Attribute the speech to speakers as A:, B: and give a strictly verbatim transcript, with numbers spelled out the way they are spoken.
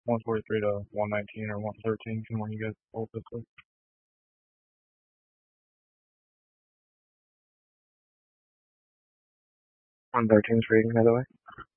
A: one forty-three to one nineteen or one thirteen from when you guys pulled this up. one thirteen's reading, by the way.